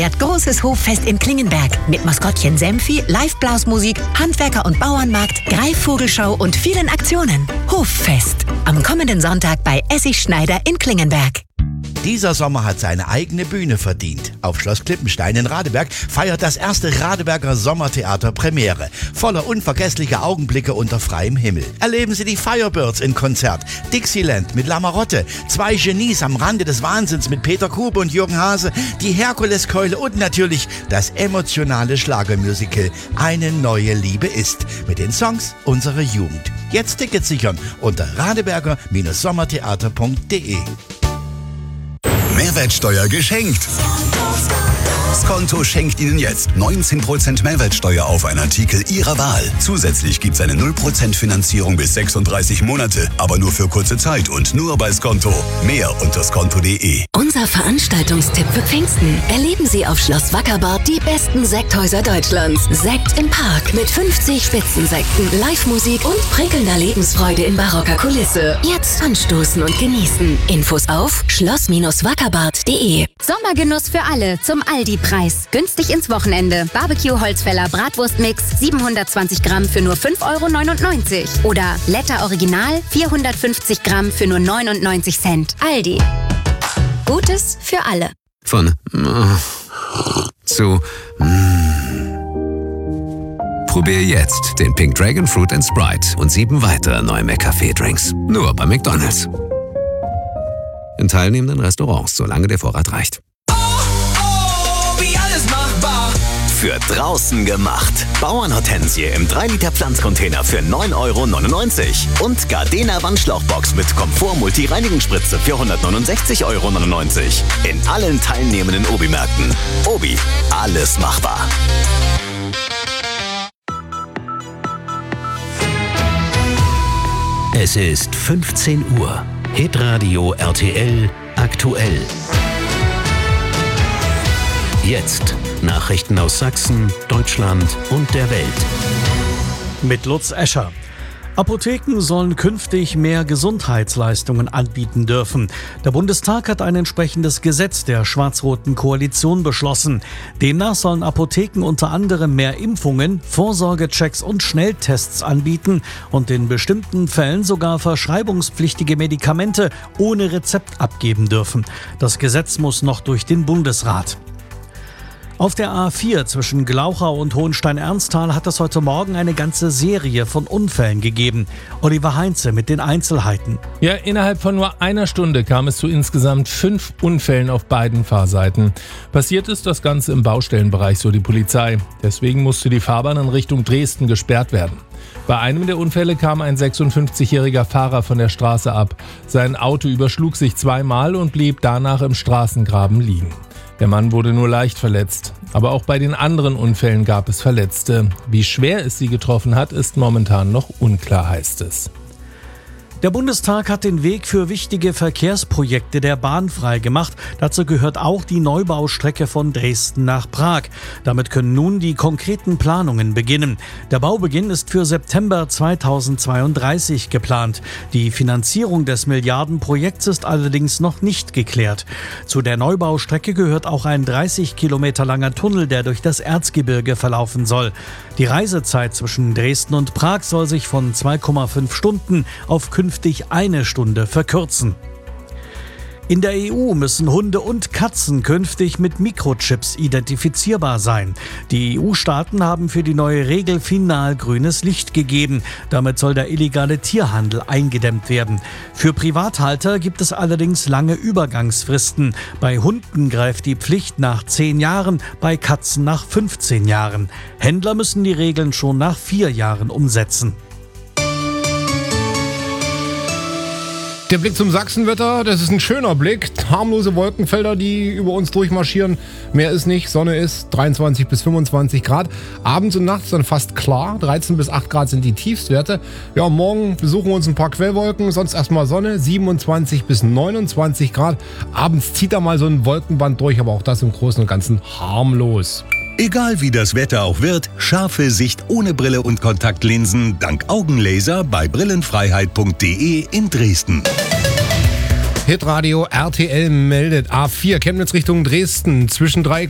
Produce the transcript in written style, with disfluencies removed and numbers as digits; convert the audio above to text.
Großes Hoffest in Klingenberg mit Maskottchen Semfi, Live-Blasmusik, Handwerker- und Bauernmarkt, Greifvogelschau und vielen Aktionen. Hoffest. Am kommenden Sonntag bei Essig Schneider in Klingenberg. Dieser Sommer hat seine eigene Bühne verdient. Auf Schloss Klippenstein in Radeberg feiert das erste Radeberger Sommertheater Premiere. Voller unvergesslicher Augenblicke unter freiem Himmel. Erleben Sie die Firebirds in Konzert, Dixieland mit Lamarotte, 2 Genies am Rande des Wahnsinns mit Peter Kube und Jürgen Hase, die Herkuleskeule und natürlich das emotionale Schlagermusical Eine neue Liebe ist mit den Songs unserer Jugend. Jetzt Tickets sichern unter radeberger-sommertheater.de. Mehrwertsteuer geschenkt. Skonto schenkt Ihnen jetzt 19% Mehrwertsteuer auf einen Artikel Ihrer Wahl. Zusätzlich gibt es eine 0% Finanzierung bis 36 Monate, aber nur für kurze Zeit und nur bei Skonto. Mehr unter skonto.de. Unser Veranstaltungstipp für Pfingsten. Erleben Sie auf Schloss Wackerbad die besten Sekthäuser Deutschlands. Sekt im Park mit 50 Spitzensekten, Live-Musik und prickelnder Lebensfreude in barocker Kulisse. Jetzt anstoßen und genießen. Infos auf schloss-wackerbad.de. Sommergenuss für alle zum Aldi-Preis. Günstig ins Wochenende. Barbecue-Holzfäller Bratwurstmix 720 Gramm für nur 5,99 € Oder Letter Original 450 Gramm für nur 99 Cent. Aldi. Gutes für alle. Von zu Probier jetzt den Pink Dragon Fruit & Sprite und 7 weitere neue McCafé-Drinks. Nur bei McDonald's. In teilnehmenden Restaurants, solange der Vorrat reicht. Wie alles machbar. Für draußen gemacht. Bauernhortensie im 3-Liter Pflanzcontainer für 9,99 € Und Gardena Wandschlauchbox mit Komfort-Multi-Reinigungsspritze für 169,99 € In allen teilnehmenden Obi-Märkten. Obi, alles machbar. Es ist 15 Uhr. Hitradio RTL aktuell. Jetzt Nachrichten aus Sachsen, Deutschland und der Welt. Mit Lutz Escher. Apotheken sollen künftig mehr Gesundheitsleistungen anbieten dürfen. Der Bundestag hat ein entsprechendes Gesetz der schwarz-roten Koalition beschlossen. Demnach sollen Apotheken unter anderem mehr Impfungen, Vorsorgechecks und Schnelltests anbieten und in bestimmten Fällen sogar verschreibungspflichtige Medikamente ohne Rezept abgeben dürfen. Das Gesetz muss noch durch den Bundesrat. Auf der A4 zwischen Glauchau und Hohenstein-Ernsthal hat es heute Morgen eine ganze Serie von Unfällen gegeben. Oliver Heinze mit den Einzelheiten. Ja, innerhalb von nur einer Stunde kam es zu insgesamt 5 Unfällen auf beiden Fahrseiten. Passiert ist das Ganze im Baustellenbereich, so die Polizei. Deswegen musste die Fahrbahn in Richtung Dresden gesperrt werden. Bei einem der Unfälle kam ein 56-jähriger Fahrer von der Straße ab. Sein Auto überschlug sich 2-mal und blieb danach im Straßengraben liegen. Der Mann wurde nur leicht verletzt. Aber auch bei den anderen Unfällen gab es Verletzte. Wie schwer es sie getroffen hat, ist momentan noch unklar, heißt es. Der Bundestag hat den Weg für wichtige Verkehrsprojekte der Bahn freigemacht. Dazu gehört auch die Neubaustrecke von Dresden nach Prag. Damit können nun die konkreten Planungen beginnen. Der Baubeginn ist für September 2032 geplant. Die Finanzierung des Milliardenprojekts ist allerdings noch nicht geklärt. Zu der Neubaustrecke gehört auch ein 30 Kilometer langer Tunnel, der durch das Erzgebirge verlaufen soll. Die Reisezeit zwischen Dresden und Prag soll sich von 2,5 Stunden auf künftig 1 Stunde verkürzen. In der EU müssen Hunde und Katzen künftig mit Mikrochips identifizierbar sein. Die EU-Staaten haben für die neue Regel final grünes Licht gegeben. Damit soll der illegale Tierhandel eingedämmt werden. Für Privathalter gibt es allerdings lange Übergangsfristen. Bei Hunden greift die Pflicht nach 10 Jahren, bei Katzen nach 15 Jahren. Händler müssen die Regeln schon nach 4 Jahren umsetzen. Der Blick zum Sachsenwetter, das ist ein schöner Blick. Harmlose Wolkenfelder, die über uns durchmarschieren. Mehr ist nicht, Sonne ist 23 bis 25 Grad. Abends und nachts dann fast klar. 13 bis 8 Grad sind die Tiefstwerte. Ja, morgen besuchen wir uns ein paar Quellwolken, sonst erstmal Sonne, 27 bis 29 Grad. Abends zieht da mal so ein Wolkenband durch, aber auch das im Großen und Ganzen harmlos. Egal wie das Wetter auch wird, scharfe Sicht ohne Brille und Kontaktlinsen dank Augenlaser bei brillenfreiheit.de in Dresden. Hitradio RTL meldet A4 Chemnitz Richtung Dresden zwischen 3